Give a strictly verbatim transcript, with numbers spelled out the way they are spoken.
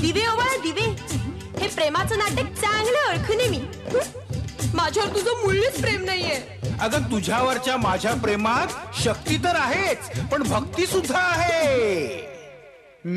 दिवे ओवाळा दिवे. हे प्रेमाचं नाटक चांगलं ओळखून आहे मी. माझ्यावर तुझं मुळीच प्रेम नाहीये. अगं तुझ्यावरच्या माझ्या प्रेमात शक्ती तर आहेच, पण भक्ती सुद्धा आहे.